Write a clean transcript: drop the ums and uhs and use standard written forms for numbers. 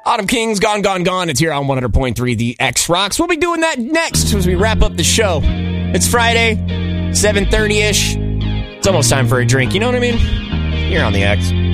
Autumn Kings, Gone, Gone, Gone. It's here on 100.3 The X Rocks. We'll be doing that next as we wrap up the show. It's Friday, 7:30-ish. It's almost time for a drink. You know what I mean? Here on The X.